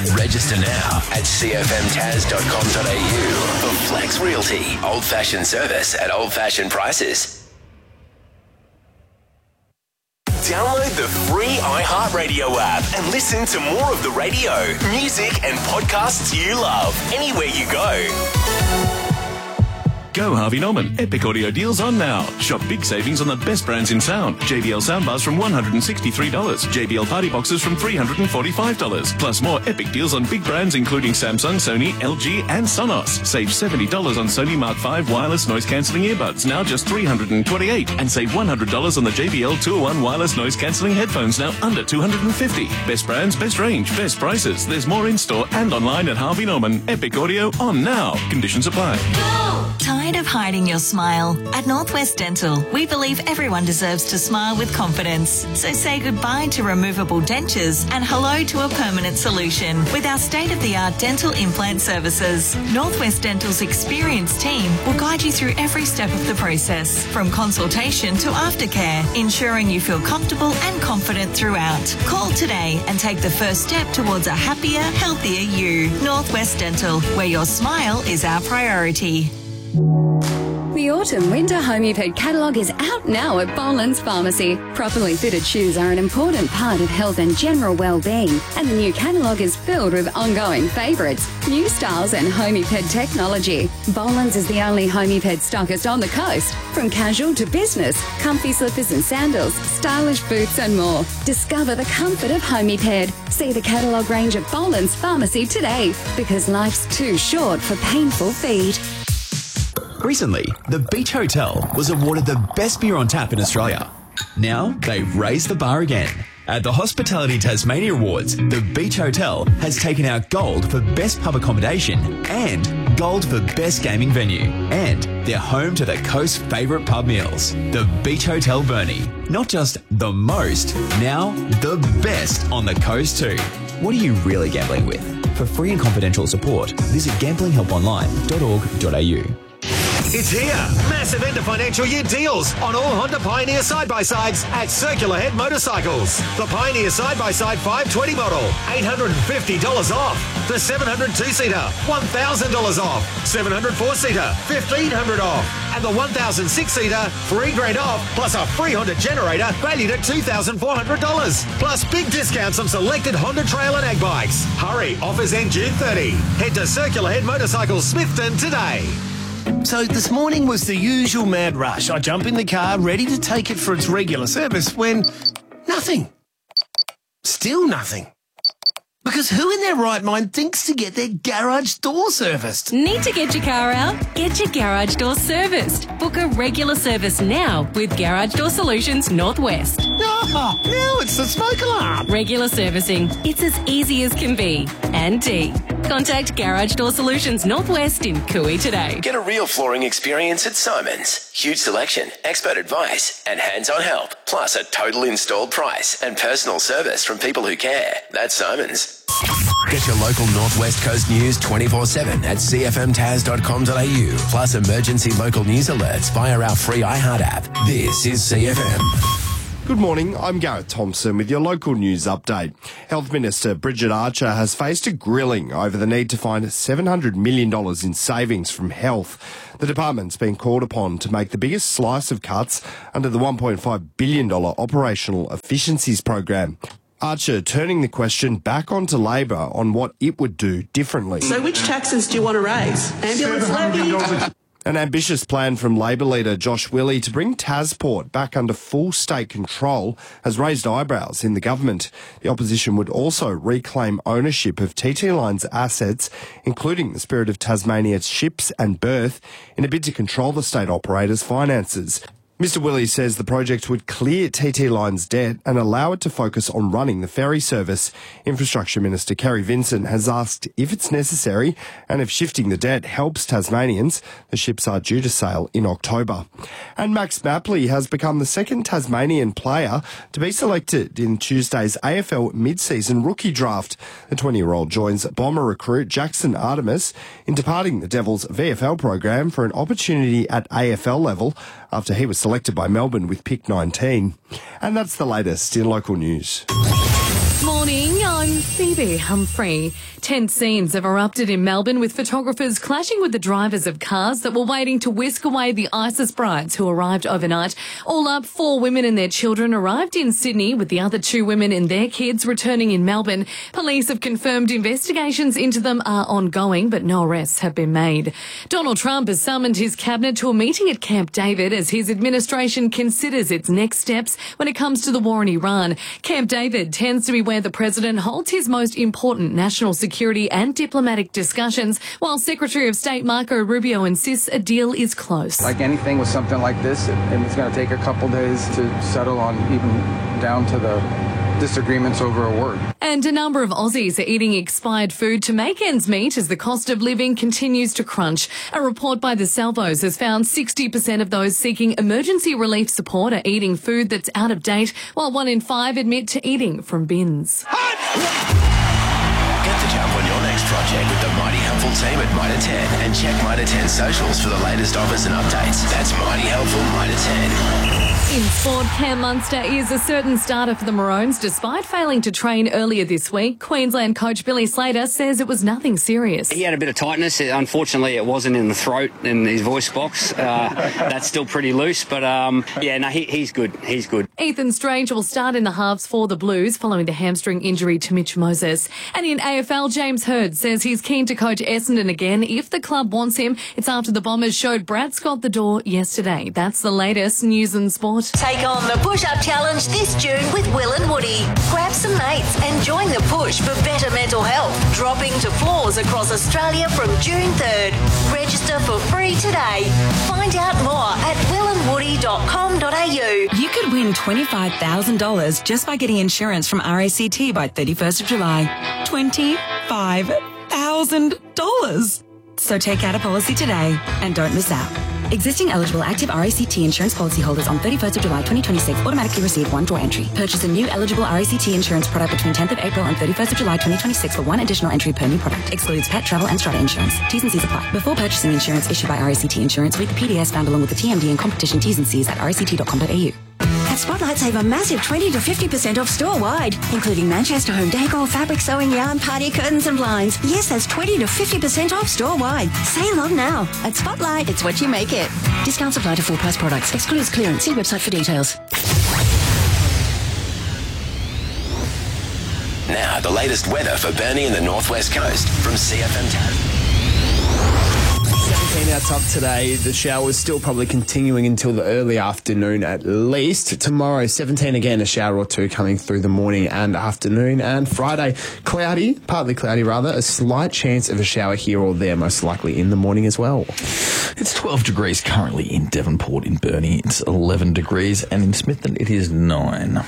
Register now at cfmtaz.com.au for Flex Realty, old-fashioned service at old-fashioned prices. Download the free iHeartRadio app and listen to more of the radio, music and podcasts you love anywhere you go. Go Harvey Norman. Epic audio deals on now. Shop big savings on the best brands in sound. JBL soundbars from $163. JBL party boxes from $345. Plus more epic deals on big brands including Samsung, Sony, LG and Sonos. Save $70 on Sony Mark V wireless noise cancelling earbuds, now just $328. And save $100 on the JBL 201 wireless noise cancelling headphones, now under $250. Best brands, best range, best prices. There's more in store and online at Harvey Norman. Epic audio on now. Conditions apply. Tired of hiding your smile? At Northwest Dental, we believe everyone deserves to smile with confidence. So say goodbye to removable dentures and hello to a permanent solution with our state-of-the-art dental implant services. Northwest Dental's experienced team will guide you through every step of the process, from consultation to aftercare, ensuring you feel comfortable and confident throughout. Call today and take the first step towards a happier, healthier you. Northwest Dental, where your smile is our priority. The autumn-winter Homeped catalogue is out now at Boland's Pharmacy. Properly fitted shoes are an important part of health and general well-being, and the new catalogue is filled with ongoing favourites, new styles and Homeped technology. Boland's is the only Homeped stockist on the coast. From casual to business, comfy slippers and sandals, stylish boots and more. Discover the comfort of Homeped. See the catalogue range at Boland's Pharmacy today, because life's too short for painful feet. Recently, the Beach Hotel was awarded the best beer on tap in Australia. Now, they've raised the bar again. At the Hospitality Tasmania Awards, the Beach Hotel has taken out gold for best pub accommodation and gold for best gaming venue. And they're home to the coast's favourite pub meals. The Beach Hotel Burnie. Not just the most, now the best on the coast too. What are you really gambling with? For free and confidential support, visit gamblinghelponline.org.au. It's here. Massive end of financial year deals on all Honda Pioneer side-by-sides at Circular Head Motorcycles. The Pioneer side-by-side 520 model, $850 off. The 700 two-seater, $1,000 off. 700 four-seater, $1,500 off. And the 1,000 six-seater, $3,000 off, plus a free Honda generator valued at $2,400. Plus big discounts on selected Honda Trail and Ag bikes. Hurry, offers end June 30. Head to Circular Head Motorcycles Smithton today. So this morning was the usual mad rush. I jump in the car, ready to take it for its regular service, when nothing. Still nothing. Because who in their right mind thinks to get their garage door serviced? Need to get your car out? Get your garage door serviced. Book a regular service now with Garage Door Solutions Northwest. Oh, now it's the smoke alarm. Regular servicing. It's as easy as can be. And D. Contact Garage Door Solutions Northwest in Cooey today. Get a real flooring experience at Simon's. Huge selection, expert advice, and hands-on help. Plus a total installed price and personal service from people who care. That's Simon's. Get your local Northwest Coast news 24/7 at cfmtaz.com.au. Plus emergency local news alerts via our free iHeart app. This is CFM. Good morning, I'm Gareth Thompson with your local news update. Health Minister Bridget Archer has faced a grilling over the need to find $700 million in savings from health. The department's been called upon to make the biggest slice of cuts under the $1.5 billion Operational Efficiencies Program. Archer turning the question back onto Labor on what it would do differently. So which taxes do you want to raise? Ambulance levy? An ambitious plan from Labor leader Josh Willey to bring Tasport back under full state control has raised eyebrows in the government. The opposition would also reclaim ownership of TT Line's assets, including the Spirit of Tasmania's ships and berth, in a bid to control the state operator's finances. Mr Willey says the project would clear TT Line's debt and allow it to focus on running the ferry service. Infrastructure Minister Kerry Vincent has asked if it's necessary and if shifting the debt helps Tasmanians. The ships are due to sail in October. And Max Mapley has become the second Tasmanian player to be selected in Tuesday's AFL mid-season rookie draft. The 20-year-old joins Bomber recruit Jackson Artemis in departing the Devils VFL program for an opportunity at AFL level after he was selected by Melbourne with pick 19. And that's the latest in local news. Morning, I'm I'm Phoebe Humphrey. Tense scenes have erupted in Melbourne with photographers clashing with the drivers of cars that were waiting to whisk away the ISIS brides who arrived overnight. All up, 4 women and their children arrived in Sydney, with the other 2 women and their kids returning in Melbourne. Police have confirmed investigations into them are ongoing, but no arrests have been made. Donald Trump has summoned his cabinet to a meeting at Camp David as his administration considers its next steps when it comes to the war in Iran. Camp David tends to be where the president holds his most important national security and diplomatic discussions, while Secretary of State Marco Rubio insists a deal is close. Like anything with something like this, and it's going to take a couple days to settle on, even down to the disagreements over a word. And a number of Aussies are eating expired food to make ends meet as the cost of living continues to crunch. A report by the Salvos has found 60% of those seeking emergency relief support are eating food that's out of date, while 1 in 5 admit to eating from bins. Get the jump on your next project with the Mighty Helpful team at Mitre 10 and check Mitre 10 socials for the latest offers and updates. That's Mighty Helpful Mitre 10. In sport, Cam Munster is a certain starter for the Maroons despite failing to train earlier this week. Queensland coach Billy Slater says it was nothing serious. He had a bit of tightness. Unfortunately, it wasn't in the throat, in his voice box. That's still pretty loose, but he's good. He's good. Ethan Strange will start in the halves for the Blues following the hamstring injury to Mitch Moses. And in AFL, James Hird says he's keen to coach Essendon again if the club wants him. It's after the Bombers showed Brad Scott the door yesterday. That's the latest news and sport. Take on the push-up challenge this June with Will and Woody. Grab some mates and join the push for better mental health. Dropping to floors across Australia from June 3rd. Register for free today. Find out more at willandwoody.com.au. You could win $25,000 just by getting insurance from RACT by 31st of July. $25,000. So take out a policy today and don't miss out. Existing eligible active RACT insurance policyholders on 31st of July 2026 automatically receive 1 draw entry. Purchase a new eligible RACT insurance product between 10th of April and 31st of July 2026 for 1 additional entry per new product. Excludes pet, travel and strata insurance. T's and C's apply. Before purchasing insurance issued by RACT Insurance, read the PDS found along with the TMD and competition T's and C's at ract.com.au. At Spotlight, save a massive 20 to 50% off store-wide, including Manchester home decor, fabric sewing yarn, party curtains and blinds. Yes, that's 20 to 50% off store-wide. Say log now. At Spotlight, it's what you make it. Discounts apply to full-price products. Excludes clearance. See website for details. Now, the latest weather for Burnie and the Northwest Coast from CFM Tab. 17 our top today. The showers still probably continuing until the early afternoon at least. Tomorrow, 17 again, a shower or two coming through the morning and afternoon. And Friday, cloudy, partly cloudy rather, a slight chance of a shower here or there, most likely in the morning as well. It's 12 degrees currently in Devonport. In Burnie, it's 11 degrees, and in Smithton, it is 9.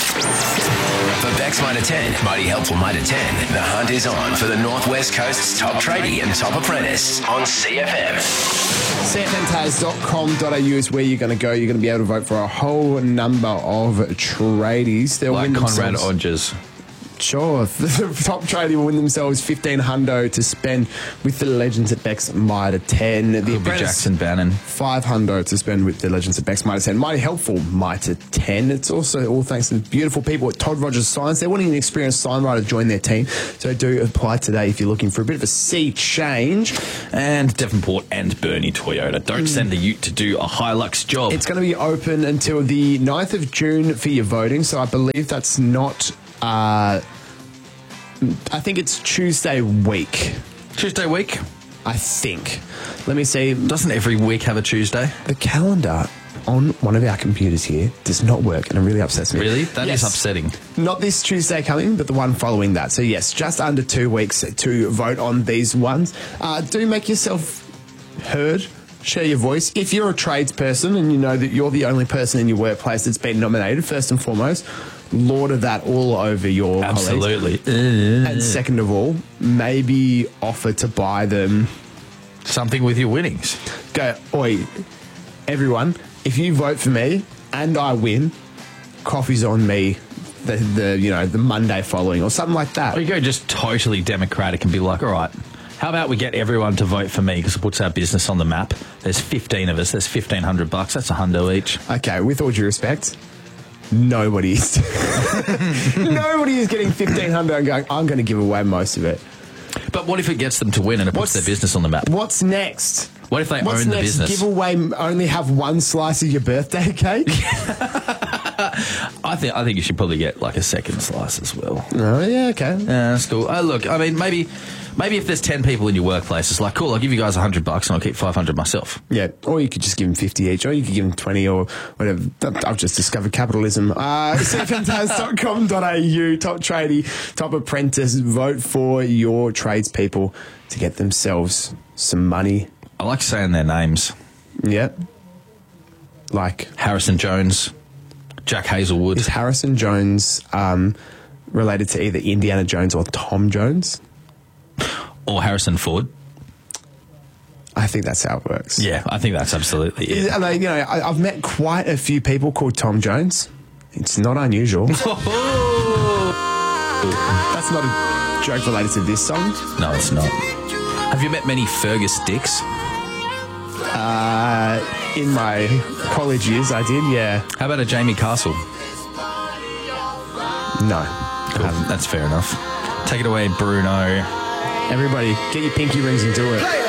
For Beck's Mitre 10, Mighty Helpful Mitre 10, the hunt is on for the Northwest Coast's top tradie and top apprentice on CFM. CFMTaz.com.au is where you're going to go. You're going to be able to vote for a whole number of tradies. They'll like win Conrad themselves. Odgers. Sure. The top tradie will win themselves $1,500 to spend with the Legends at Beck's Mitre 10. The Could be Jackson Bannon. $500 to spend with the Legends at Beck's Mitre 10. Mighty Helpful Mitre 10. It's also all thanks to the beautiful people at Todd Rogers Signs. They're wanting an experienced sign writer to join their team. So do apply today if you're looking for a bit of a sea change. And Devonport and Burnie Toyota. Don't send the ute to do a Hilux job. It's going to be open until the 9th of June for your voting. So I believe that's not... I think it's Tuesday week. Tuesday week? I think. Let me see. Doesn't every week have a Tuesday? The calendar on one of our computers here does not work, and it really upsets me. Really? That is upsetting. Not this Tuesday coming, but the one following that. So yes, just under 2 weeks to vote on these ones. Do make yourself heard. Share your voice. If you're a tradesperson and you know that you're the only person in your workplace that's been nominated, first and foremost, lauder that all over your colleagues. Absolutely. And second of all, maybe offer to buy them something with your winnings. Go, oi, everyone, if you vote for me and I win, coffee's on me the Monday following or something like that. Or you go just totally democratic and be like, all right, how about we get everyone to vote for me because it puts our business on the map. There's 15 of us. There's $1,500. That's $100 each. Okay, with all due respect, Nobody is. Nobody is getting 1,500 and going, I'm going to give away most of it. But what if it gets them to win and it puts their business on the map? What's next? What if they own the business? Give away, only have one slice of your birthday cake? I think you should probably get like a second slice as well. Oh, yeah, okay. That's cool. Look, I mean, maybe if there's 10 people in your workplace, it's like, cool, I'll give you guys $100 and I'll keep 500 myself. Yeah, or you could just give them 50 each, or you could give them 20 or whatever. I've just discovered capitalism. cfntaz.com.au, top tradie, top apprentice, vote for your tradespeople to get themselves some money. I like saying their names. Yeah. Like? Harrison Jones, Jack Hazelwood. Is Harrison Jones related to either Indiana Jones or Tom Jones? Or Harrison Ford. I think that's how it works. Yeah, I think that's absolutely it. And I've met quite a few people called Tom Jones. It's not unusual. That's not a joke related to this song. No, it's not. Have you met many Fergus Dicks? In my college years, I did, yeah. How about a Jamie Castle? No. Cool. That's fair enough. Take it away, Bruno. Everybody, get your pinky rings and do it.